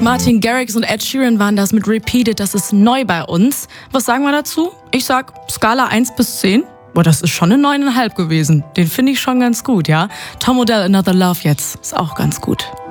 Martin Garrix und Ed Sheeran waren das mit Repeated, das ist neu bei uns. Was sagen wir dazu? Ich sag Skala 1 bis 10. Boah, das ist schon eine 9,5 gewesen. Den finde ich schon ganz gut, ja. Tom Odell, Another Love jetzt, ist auch ganz gut.